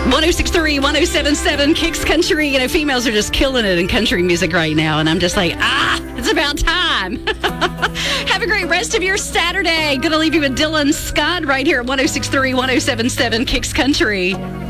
1063, 1077, Kicks Country. You know, females are just killing it in country music right now. And I'm just like, it's about time. Have a great rest of your Saturday. Going to leave you with Dylan Scott right here at 1063, 1077, Kicks Country.